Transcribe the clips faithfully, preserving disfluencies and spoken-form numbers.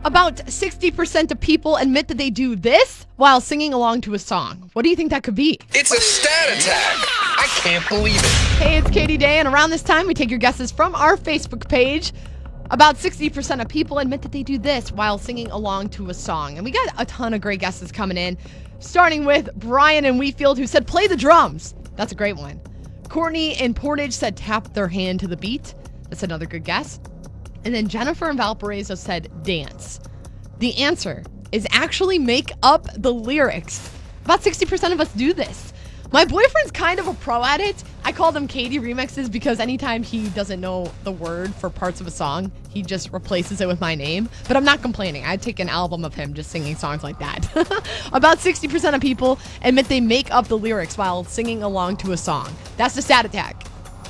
About sixty percent of people admit that they do this while singing along to a song. What do you think that could be? It's a stat attack. I can't believe it. Hey, it's Katie Day, and around this time, we take your guesses from our Facebook page. About sixty percent of people admit that they do this while singing along to a song. And we got a ton of great guesses coming in, starting with Brian in Wheatfield, who said, play the drums. That's a great one. Courtney in Portage said, tap their hand to the beat. That's another good guess. And then Jennifer in Valparaiso said, dance. The answer is actually make up the lyrics. About sixty percent of us do this. My boyfriend's kind of a pro at it. I call them Katie remixes because anytime he doesn't know the word for parts of a song, he just replaces it with my name. But I'm not complaining. I'd take an album of him just singing songs like that. About sixty percent of people admit they make up the lyrics while singing along to a song. That's the stat attack.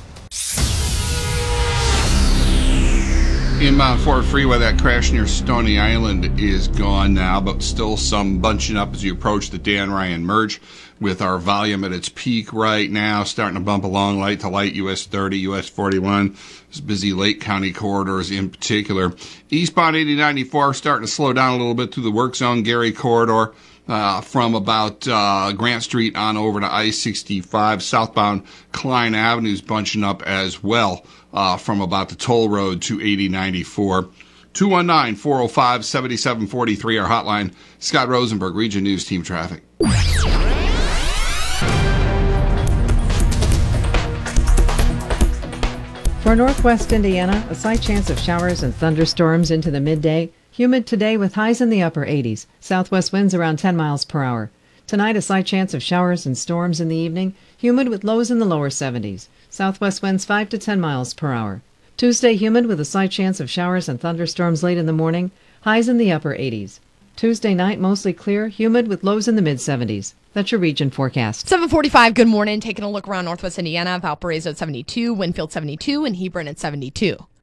Inbound Ford Freeway, that crash near Stony Island is gone now, but still some bunching up as you approach the Dan Ryan merge with our volume at its peak right now, starting to bump along light to light, U S thirty, U S forty-one. There's busy Lake County corridors in particular. Eastbound eighty ninety-four starting to slow down a little bit through the work zone, Gary corridor. Uh, from about uh, Grant Street on over to I sixty-five. Southbound Klein Avenue's bunching up as well uh, from about the toll road to eighty ninety-four. two one nine, four oh five, seven seven four three, our hotline. Scott Rosenberg, Region News Team Traffic. For northwest Indiana, a slight chance of showers and thunderstorms into the midday. Humid today with highs in the upper eighties. Southwest winds around ten miles per hour. Tonight, a slight chance of showers and storms in the evening. Humid with lows in the lower seventies. Southwest winds five to ten miles per hour. Tuesday, humid with a slight chance of showers and thunderstorms late in the morning. Highs in the upper eighties. Tuesday night, mostly clear. Humid with lows in the mid seventies. That's your region forecast. seven forty-five, good morning. Taking a look around northwest Indiana. Valparaiso at seventy-two, Winfield seventy-two, and Hebron at seventy-two.